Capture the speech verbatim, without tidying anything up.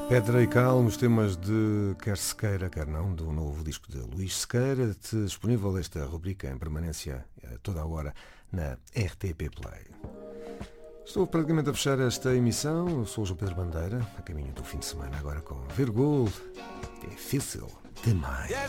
Pedra e Cal, nos temas de quer se queira, quer não, do novo disco de Luís Sequeira, disponível esta rubrica em permanência a toda a hora na R T P Play. Estou praticamente a fechar esta emissão. Eu sou o João Pedro Bandeira, a caminho do fim de semana, agora com Virgul, difícil demais.